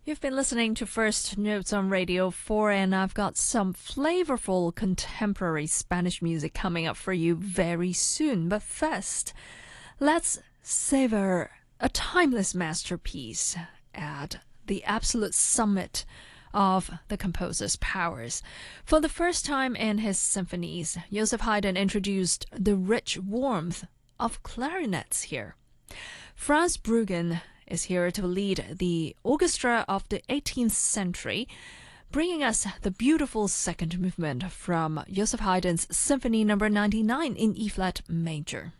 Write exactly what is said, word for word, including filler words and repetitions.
You've been listening to First Notes on Radio four, and I've got some flavorful contemporary Spanish music coming up for you very soon. But first, let's savor a timeless masterpiece at the absolute summit of the composer's powers. For the first time in his symphonies, Joseph Haydn introduced the rich warmth of clarinets here. Franz Bruggen is here to lead the orchestra of the eighteenth century, bringing us the beautiful second movement from Joseph Haydn's Symphony number ninety-nine in E-flat major.